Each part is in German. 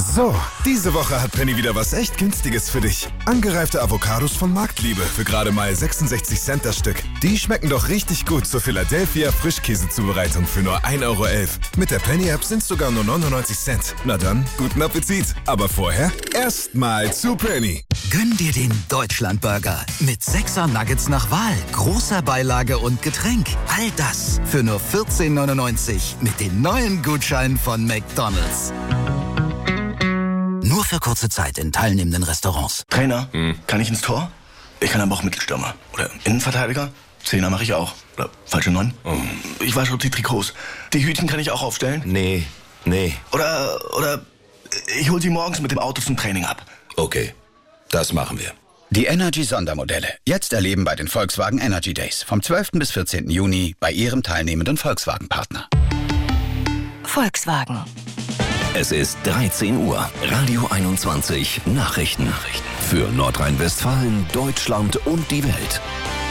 So, diese Woche hat Penny wieder was echt Günstiges für dich. Angereifte Avocados von Marktliebe für gerade mal 66 Cent das Stück. Die schmecken doch richtig gut zur Philadelphia Frischkäsezubereitung für nur 1,11 Euro. Mit der Penny-App sind sogar nur 99 Cent. Na dann, guten Appetit. Aber vorher erstmal zu Penny. Gönn dir den Deutschlandburger mit 6er Nuggets nach Wahl, großer Beilage und Getränk. All das für nur 14,99 mit den neuen Gutscheinen von McDonald's. Nur für kurze Zeit in teilnehmenden Restaurants. Trainer, kann ich ins Tor? Ich kann aber auch Mittelstürmer. Oder Innenverteidiger? Zehner mache ich auch. Oder falsche 9? Ich wasche die Trikots. Die Hütchen kann ich auch aufstellen? Nee. Oder ich hol sie morgens mit dem Auto zum Training ab. Okay, das machen wir. Die Energy-Sondermodelle. Jetzt erleben bei den Volkswagen Energy Days. Vom 12. bis 14. Juni bei Ihrem teilnehmenden Volkswagen-Partner. Volkswagen. Es ist 13 Uhr. Radio 21 Nachrichten. Für Nordrhein-Westfalen, Deutschland und die Welt.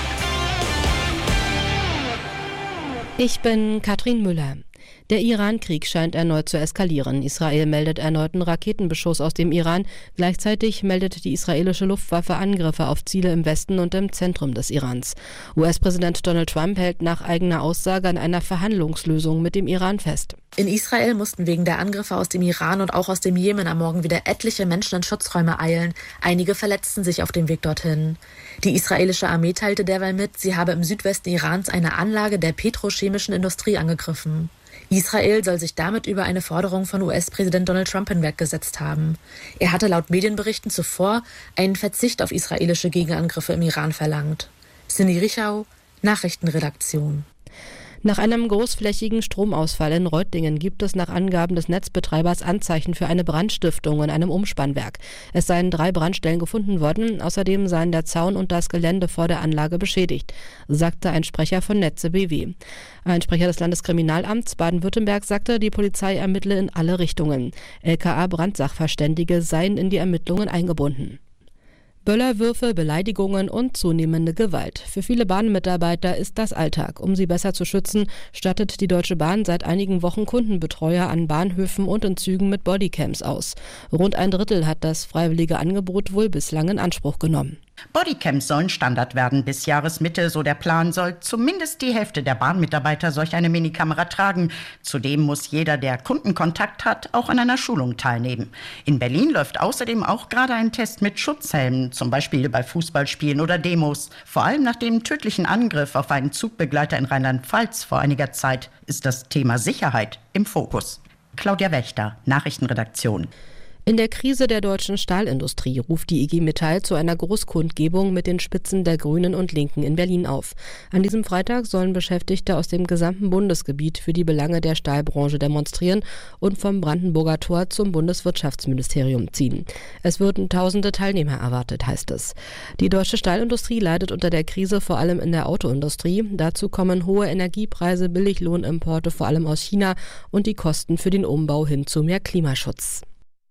Ich bin Katrin Müller. Der Iran-Krieg scheint erneut zu eskalieren. Israel meldet erneuten Raketenbeschuss aus dem Iran. Gleichzeitig meldet die israelische Luftwaffe Angriffe auf Ziele im Westen und im Zentrum des Irans. US-Präsident Donald Trump hält nach eigener Aussage an einer Verhandlungslösung mit dem Iran fest. In Israel mussten wegen der Angriffe aus dem Iran und auch aus dem Jemen am Morgen wieder etliche Menschen in Schutzräume eilen. Einige verletzten sich auf dem Weg dorthin. Die israelische Armee teilte derweil mit, sie habe im Südwesten Irans eine Anlage der petrochemischen Industrie angegriffen. Israel soll sich damit über eine Forderung von US-Präsident Donald Trump hinweggesetzt haben. Er hatte laut Medienberichten zuvor einen Verzicht auf israelische Gegenangriffe im Iran verlangt. Cindy Richau, Nachrichtenredaktion. Nach einem großflächigen Stromausfall in Reutlingen gibt es nach Angaben des Netzbetreibers Anzeichen für eine Brandstiftung in einem Umspannwerk. Es seien 3 Brandstellen gefunden worden, außerdem seien der Zaun und das Gelände vor der Anlage beschädigt, sagte ein Sprecher von Netze BW. Ein Sprecher des Landeskriminalamts Baden-Württemberg sagte, die Polizei ermittle in alle Richtungen. LKA-Brandsachverständige seien in die Ermittlungen eingebunden. Böllerwürfe, Beleidigungen und zunehmende Gewalt. Für viele Bahnmitarbeiter ist das Alltag. Um sie besser zu schützen, stattet die Deutsche Bahn seit einigen Wochen Kundenbetreuer an Bahnhöfen und in Zügen mit Bodycams aus. Rund ein Drittel hat das freiwillige Angebot wohl bislang in Anspruch genommen. Bodycams sollen Standard werden. Bis Jahresmitte, so der Plan, soll zumindest die Hälfte der Bahnmitarbeiter solch eine Minikamera tragen. Zudem muss jeder, der Kundenkontakt hat, auch an einer Schulung teilnehmen. In Berlin läuft außerdem auch gerade ein Test mit Schutzhelmen, zum Beispiel bei Fußballspielen oder Demos. Vor allem nach dem tödlichen Angriff auf einen Zugbegleiter in Rheinland-Pfalz vor einiger Zeit ist das Thema Sicherheit im Fokus. Claudia Wächter, Nachrichtenredaktion. In der Krise der deutschen Stahlindustrie ruft die IG Metall zu einer Großkundgebung mit den Spitzen der Grünen und Linken in Berlin auf. An diesem Freitag sollen Beschäftigte aus dem gesamten Bundesgebiet für die Belange der Stahlbranche demonstrieren und vom Brandenburger Tor zum Bundeswirtschaftsministerium ziehen. Es würden tausende Teilnehmer erwartet, heißt es. Die deutsche Stahlindustrie leidet unter der Krise vor allem in der Autoindustrie. Dazu kommen hohe Energiepreise, Billiglohnimporte vor allem aus China und die Kosten für den Umbau hin zu mehr Klimaschutz.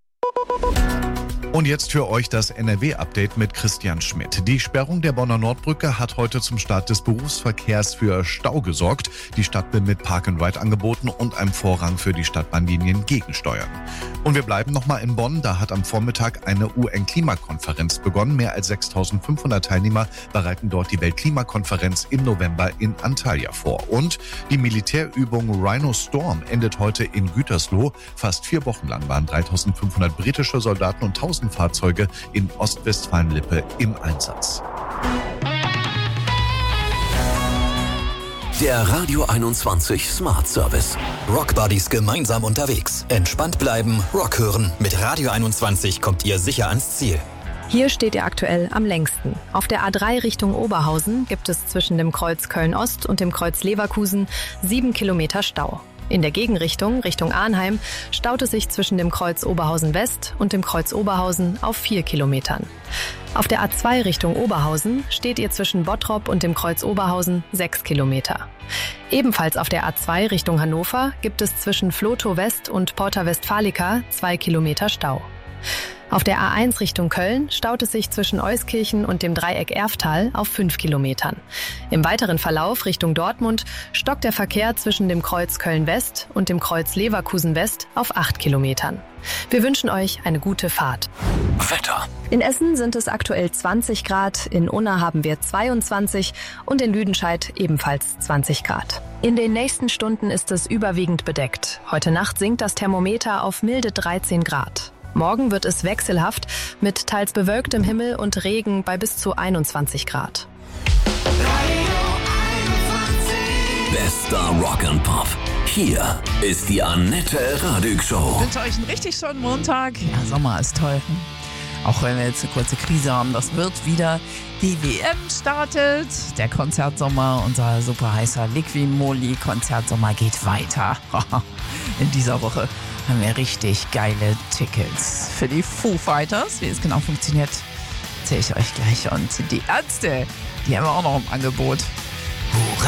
Und jetzt für euch das NRW-Update mit Christian Schmidt. Die Sperrung der Bonner Nordbrücke hat heute zum Start des Berufsverkehrs für Stau gesorgt. Die Stadt will mit Park-and-Ride angeboten und einem Vorrang für die Stadtbahnlinien gegensteuern. Und wir bleiben nochmal in Bonn. Da hat am Vormittag eine UN-Klimakonferenz begonnen. Mehr als 6.500 Teilnehmer bereiten dort die Weltklimakonferenz im November in Antalya vor. Und die Militärübung Rhino Storm endet heute in Gütersloh. Fast 4 Wochen lang waren 3.500 britische Soldaten und 1.000 Fahrzeuge in Ostwestfalen-Lippe im Einsatz. Der Radio 21 Smart Service. Rockbuddies gemeinsam unterwegs. Entspannt bleiben, Rock hören. Mit Radio 21 kommt ihr sicher ans Ziel. Hier steht ihr aktuell am längsten. Auf der A3 Richtung Oberhausen gibt es zwischen dem Kreuz Köln-Ost und dem Kreuz Leverkusen 7 Kilometer Stau. In der Gegenrichtung, Richtung Arnheim, staut es sich zwischen dem Kreuz Oberhausen West und dem Kreuz Oberhausen auf 4 Kilometern. Auf der A2 Richtung Oberhausen steht ihr zwischen Bottrop und dem Kreuz Oberhausen 6 Kilometer. Ebenfalls auf der A2 Richtung Hannover gibt es zwischen Vlotho West und Porta Westfalica 2 Kilometer Stau. Auf der A1 Richtung Köln staut es sich zwischen Euskirchen und dem Dreieck Erftal auf 5 Kilometern. Im weiteren Verlauf Richtung Dortmund stockt der Verkehr zwischen dem Kreuz Köln-West und dem Kreuz Leverkusen-West auf 8 Kilometern. Wir wünschen euch eine gute Fahrt. Wetter. In Essen sind es aktuell 20 Grad, in Unna haben wir 22 und in Lüdenscheid ebenfalls 20 Grad. In den nächsten Stunden ist es überwiegend bedeckt. Heute Nacht sinkt das Thermometer auf milde 13 Grad. Morgen wird es wechselhaft mit teils bewölktem Himmel und Regen bei bis zu 21 Grad. Bester Rock and Pop. Hier ist die Annette Radig Show. Ich wünsche euch einen richtig schönen Montag. Ja, Sommer ist toll. Auch wenn wir jetzt eine kurze Krise haben, das wird wieder. Die WM startet. Der Konzertsommer, unser super heißer Liqui-Moly-Konzertsommer geht weiter. In dieser Woche haben wir richtig geile Tickets für die Foo Fighters. Wie es genau funktioniert, erzähle ich euch gleich. Und die Ärzte, die haben wir auch noch im Angebot. Hurra!